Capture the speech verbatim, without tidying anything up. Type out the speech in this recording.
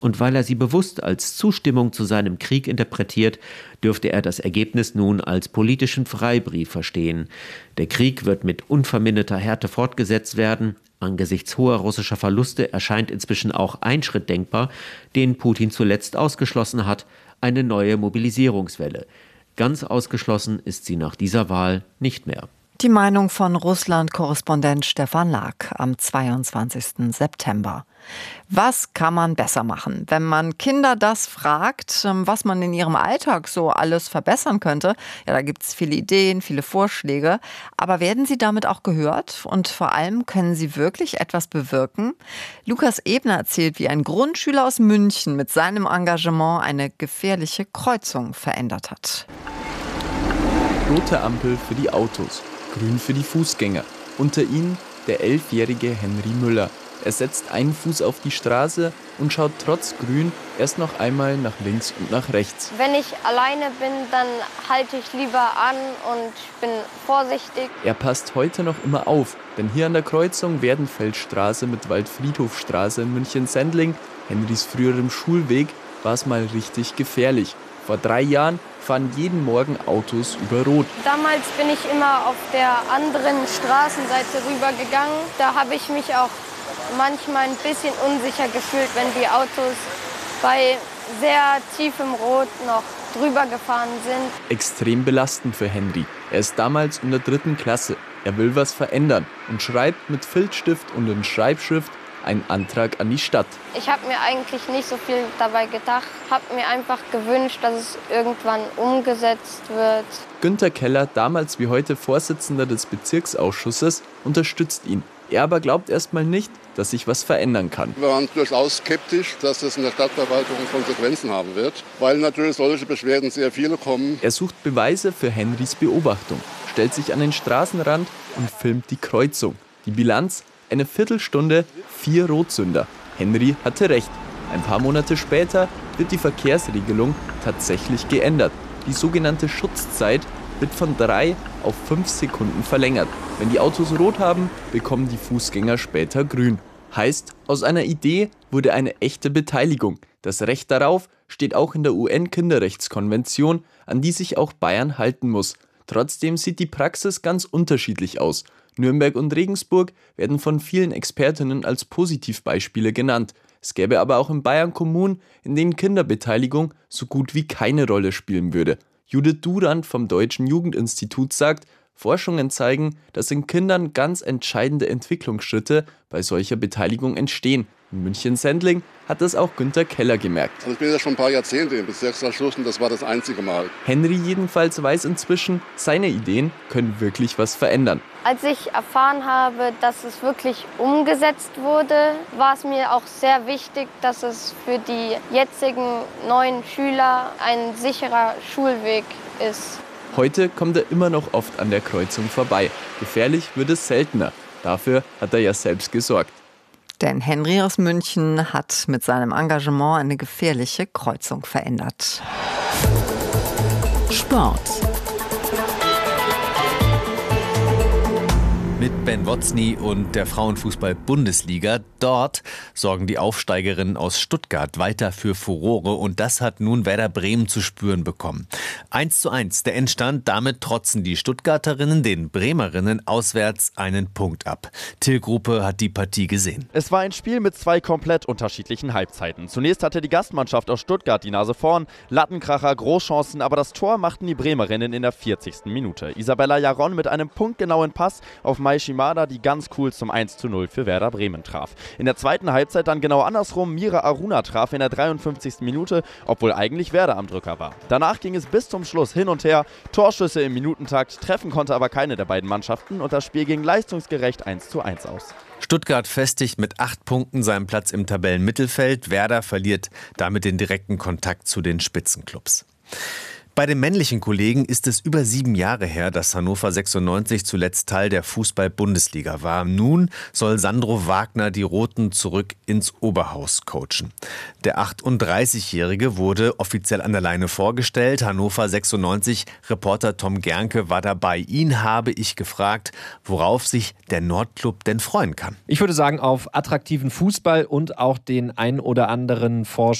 Und weil er sie bewusst als Zustimmung zu seinem Krieg interpretiert, dürfte er das Ergebnis nun als politischen Freibrief verstehen. Der Krieg wird mit unverminderter Härte fortgesetzt werden. Angesichts hoher russischer Verluste erscheint inzwischen auch ein Schritt denkbar, den Putin zuletzt ausgeschlossen hat: eine neue Mobilisierungswelle. Ganz ausgeschlossen ist sie nach dieser Wahl nicht mehr. Die Meinung von Russland-Korrespondent Stefan Lag am zweiundzwanzigsten September. Was kann man besser machen? Wenn man Kinder das fragt, was man in ihrem Alltag so alles verbessern könnte, ja, da gibt es viele Ideen, viele Vorschläge. Aber werden sie damit auch gehört? Und vor allem, können sie wirklich etwas bewirken? Lukas Ebner erzählt, wie ein Grundschüler aus München mit seinem Engagement eine gefährliche Kreuzung verändert hat. Rote Ampel für die Autos, grün für die Fußgänger. Unter ihnen der elfjährige Henry Müller. Er setzt einen Fuß auf die Straße und schaut trotz Grün erst noch einmal nach links und nach rechts. Wenn ich alleine bin, dann halte ich lieber an und bin vorsichtig. Er passt heute noch immer auf, denn hier an der Kreuzung Werdenfeldstraße mit Waldfriedhofstraße in München-Sendling, Henrys früherem Schulweg, war es mal richtig gefährlich. Vor drei Jahren fahren jeden Morgen Autos über Rot. Damals bin ich immer auf der anderen Straßenseite rübergegangen. Da habe ich mich auch manchmal ein bisschen unsicher gefühlt, wenn die Autos bei sehr tiefem Rot noch drüber gefahren sind. Extrem belastend für Henry. Er ist damals in der dritten Klasse. Er will was verändern und schreibt mit Filzstift und in Schreibschrift einen Antrag an die Stadt. Ich habe mir eigentlich nicht so viel dabei gedacht, habe mir einfach gewünscht, dass es irgendwann umgesetzt wird. Günter Keller, damals wie heute Vorsitzender des Bezirksausschusses, unterstützt ihn. Er aber glaubt erstmal nicht, dass sich was verändern kann. Wir waren durchaus skeptisch, dass das in der Stadtverwaltung Konsequenzen haben wird, weil natürlich solche Beschwerden sehr viele kommen. Er sucht Beweise für Henrys Beobachtung, stellt sich an den Straßenrand und filmt die Kreuzung. Die Bilanz: eine Viertelstunde, vier Rotzünder. Henry hatte recht. Ein paar Monate später wird die Verkehrsregelung tatsächlich geändert. Die sogenannte Schutzzeit wird von drei auf fünf Sekunden verlängert. Wenn die Autos rot haben, bekommen die Fußgänger später grün. Heißt, aus einer Idee wurde eine echte Beteiligung. Das Recht darauf steht auch in der U N-Kinderrechtskonvention, an die sich auch Bayern halten muss. Trotzdem sieht die Praxis ganz unterschiedlich aus. Nürnberg und Regensburg werden von vielen Expertinnen als Positivbeispiele genannt. Es gäbe aber auch in Bayern Kommunen, in denen Kinderbeteiligung so gut wie keine Rolle spielen würde. Judith Durand vom Deutschen Jugendinstitut sagt, Forschungen zeigen, dass in Kindern ganz entscheidende Entwicklungsschritte bei solcher Beteiligung entstehen. In München-Sendling hat das auch Günter Keller gemerkt. Also ich bin ja schon ein paar Jahrzehnte im Bezirksausschuss und das war das einzige Mal. Henry jedenfalls weiß inzwischen, seine Ideen können wirklich was verändern. Als ich erfahren habe, dass es wirklich umgesetzt wurde, war es mir auch sehr wichtig, dass es für die jetzigen neuen Schüler ein sicherer Schulweg ist. Heute kommt er immer noch oft an der Kreuzung vorbei. Gefährlich wird es seltener. Dafür hat er ja selbst gesorgt. Denn Henry aus München hat mit seinem Engagement eine gefährliche Kreuzung verändert. Sport. Mit Ben Wotzny und der Frauenfußball-Bundesliga. Dort sorgen die Aufsteigerinnen aus Stuttgart weiter für Furore und das hat nun Werder Bremen zu spüren bekommen. eins zu eins der Endstand, damit trotzen die Stuttgarterinnen den Bremerinnen auswärts einen Punkt ab. Till Gruppe hat die Partie gesehen. Es war ein Spiel mit zwei komplett unterschiedlichen Halbzeiten. Zunächst hatte die Gastmannschaft aus Stuttgart die Nase vorn, Lattenkracher, Großchancen, aber das Tor machten die Bremerinnen in der vierzigsten Minute. Isabella Jaron mit einem punktgenauen Pass auf Mai Shimada, die ganz cool zum eins zu null für Werder Bremen traf. In der zweiten Halbzeit dann genau andersrum, Mira Aruna traf in der dreiundfünfzigsten Minute, obwohl eigentlich Werder am Drücker war. Danach ging es bis zum Schluss hin und her, Torschüsse im Minutentakt, treffen konnte aber keine der beiden Mannschaften und das Spiel ging leistungsgerecht eins zu eins aus. Stuttgart festigt mit acht Punkten seinen Platz im Tabellenmittelfeld. Werder verliert damit den direkten Kontakt zu den Spitzenclubs. Bei den männlichen Kollegen ist es über sieben Jahre her, dass Hannover sechsundneunzig zuletzt Teil der Fußball-Bundesliga war. Nun soll Sandro Wagner die Roten zurück ins Oberhaus coachen. Der achtunddreißigjährige wurde offiziell an der Leine vorgestellt. Hannover sechsundneunzig-Reporter Tom Gernke war dabei. Ihn habe ich gefragt, worauf sich der Nordclub denn freuen kann. Ich würde sagen, auf attraktiven Fußball und auch den ein oder anderen Vorschlag